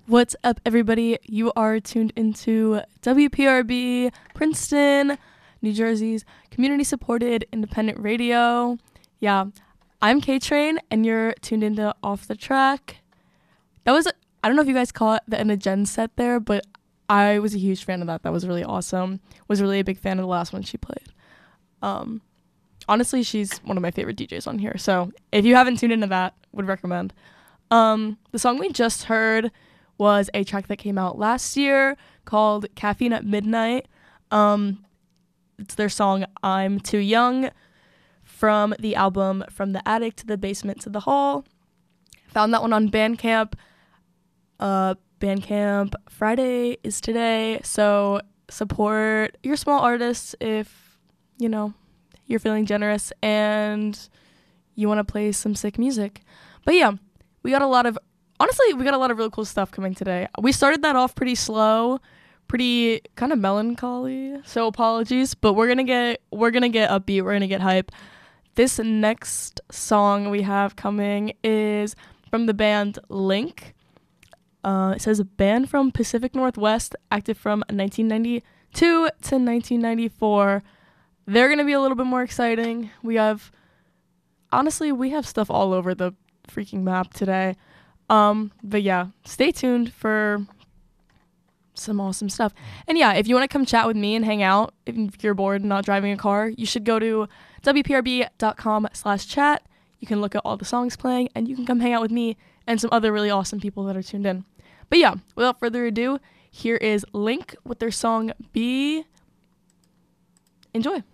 What's up, everybody? You are tuned into WPRB, Princeton, New Jersey's community-supported independent radio. Yeah, I'm K-Train, and you're tuned into Off the Track. That was, I don't know if you guys caught the end of Jen's set there, but I was a huge fan of that. That was really awesome. Was really a big fan of the last one she played. Honestly, she's one of my favorite DJs on here, so if you haven't tuned into that, would recommend. The song we just heard was a track that came out last year called Caffeine at Midnight. It's their song I'm Too Young from the album From the Attic to the Basement to the Hall. Found that one on Bandcamp. Bandcamp Friday is today, so support your small artists if, you know, you're feeling generous and you want to play some sick music. But yeah, we got a lot of really cool stuff coming today. We started that off pretty slow, pretty kind of melancholy, so apologies, but we're gonna get upbeat, we're gonna get hype. This next song we have coming is from the band Link. It says a band from Pacific Northwest, active from 1992 to 1994. They're gonna be a little bit more exciting. We have stuff all over the freaking map today. But yeah, stay tuned for some awesome stuff. And yeah, if you want to come chat with me and hang out, if you're bored and not driving a car, you should go to wprb.com/chat. You can look at all the songs playing and you can come hang out with me and some other really awesome people that are tuned in. But yeah, without further ado, here is Link with their song Be. Enjoy.